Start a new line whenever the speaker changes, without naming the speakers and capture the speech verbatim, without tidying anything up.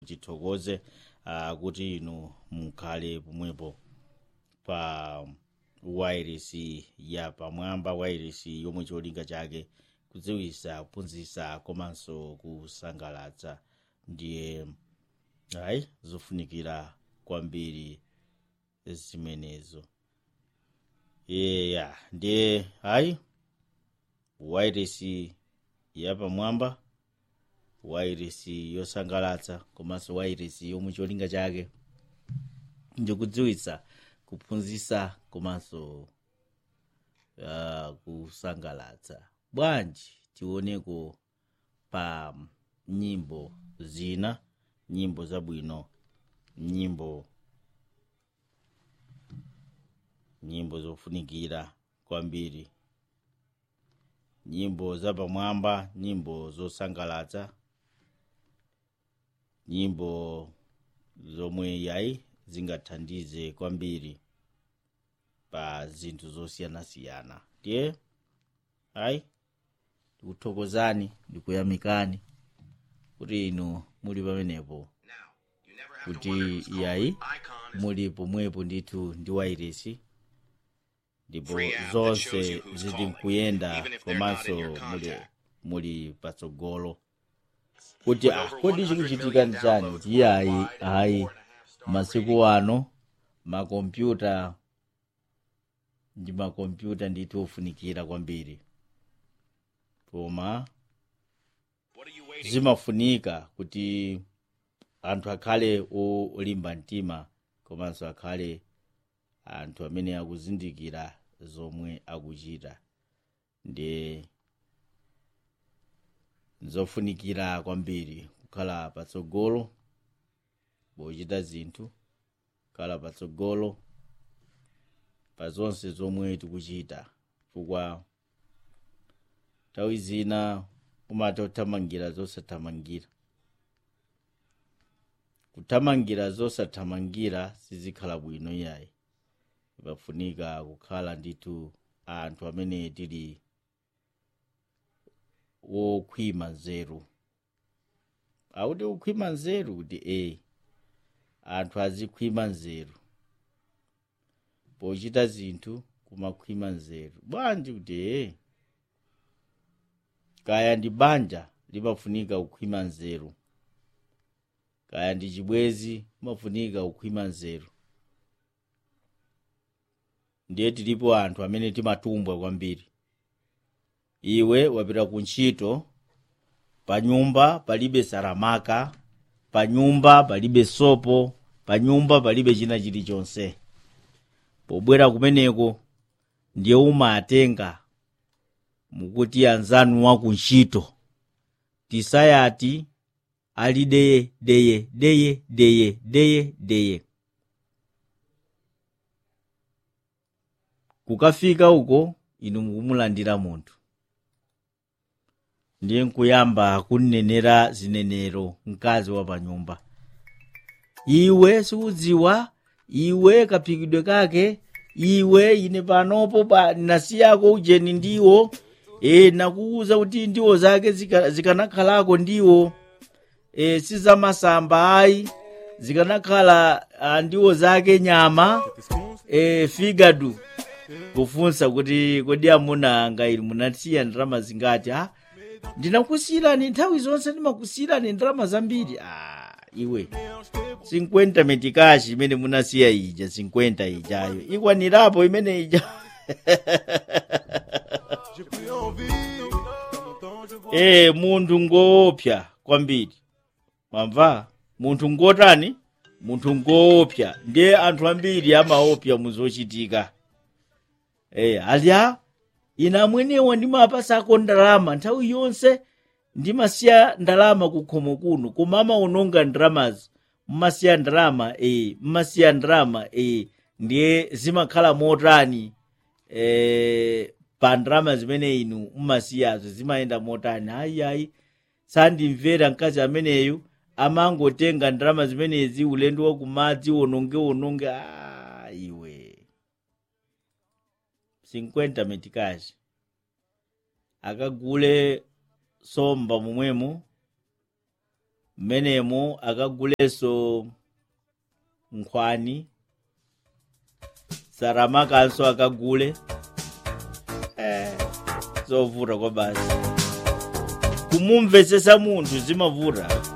tithokoze uh, kuti inu mukhale pomwepo pa wairesi ya pamwamba, wairesi yomwe cholinga chake kudziwisa, kuphunzitsa komanso kusangalatsa. Ndiye ayi zofunikira kwambiri zimenezo. Yeah, ndiye ayi wairesi ya pamwamba, wairesi yosangalatsa komanso wairesi yomwe cholinga chake ndikudziwitsa, kuphunzitsa komanso uh, kusangalatsa. Bwanji tioneko pa nyimbo zina, nyimbo zabwino, nyimbo nyimbo zofunikira kwambiri, nyimbo zapamwamba, nyimbo zosangalatsa, nyimbo zomwe yayi zingathandize kwambiri pa zinthu zosiyanasiyana. Ndiye ayi ndikuthokozani, ndikuyamikani kuti inu muli pamenepo, kuti yayi muli pomwepo ndithu ndi wairesi, ndipo zonse zili nkuyenda komanso muli, muli patsogolo. Kuti ah, kodi chikuchitika ndi chani? Kuti ayi ayi masiku ano makompyuta ndi makompyuta ndithu ofunikira kwambiri, koma zimafunika kuti anthu akhale olimba mtima komanso akhale anthu amene akuzindikira zomwe akuchita. Ndi zofunikira kwambiri kukhala patsogolo pochita zinthu, kukhala patsogolo pa zonse zomwe tikuchita, chifukwa nthawi zina umati kuthamangira zosathamangira. Kuthamangira zosathamangira sizikhala bwino yayi. Pafunika kukhala ndithu anthu amene tili wokhwima nzeru. Akuti ukhwima nzeru kuti eh anthu azikhwima nzeru pochita zinthu, kumakhwima nzeru. Bwanji kuti eh kaya ndi banja limafunika ukhwima nzeru, kaya ndi chibwezi limafunika ukhwima nzeru. Ndiye tilipo anthu amene timatumbwa kwambiri. Iwe wapita kuntchito, pa nyumba palibe saramaka, pa nyumba palibe sopo, pa nyumba palibe china chilichonse. Pobwera kumeneko ndiye umatenga mukuti anzanu wa kuntchito tisayati ali deye deye deye deye deye deye. Kukafika uko inu mukumulandira munthu, ndiye nkuyamba kunenera zinenero mkazi wa pa nyumba. Iwe sikudziwa, iwe kaphikidwe kake, iwe ine panopo pa nasiyako ujeni ndiwo, e nakuuza kuti ndiwo zake zikanakhalako ndiwo, e siza masamba ayi, zikanakhala ndiwo zake nyama, e figadu. Kufunsa kuti kodi amuna anga ili munasiya ndalama zingati? Ah, ndinakusiyirani nthawi zonse, ndimakusiyirani ndalama zambiri. Ah, iwe cinquenta metikashi imene munasiya ija, cinquenta ijayo ikwanirapo imene ija. Eh, munthu ngoopsa kwambiri. Mwamva? Munthu ngotani? Munthu ngoopsa. Ndiye anthu ambiri amaopsa muzochitika. Eh, alya ina mwenewa ndimapasako ndalama nthawi yonse, ndimasiya ndalama kukhomo kuno, koma amaononga ndalamazo. Mmasiya ndalama, eh, mmasiya ndalama, eh, ndiye zimakhala motani, eh, pa ndalama zimene inu mmasiyazo zimayenda motani. Ayi ayi sandimvera mkazi ameneyo amangotenga ndalama zimenezi ulendo wa kumadzi ononge ononge. Ah, iwe cinquenta metikashi akagule somba mumwemo, mmenemo akaguleso nkhwani, saramakanso akagule. eh, zovuta kwa basi kumumvesesa munthu zimavuta.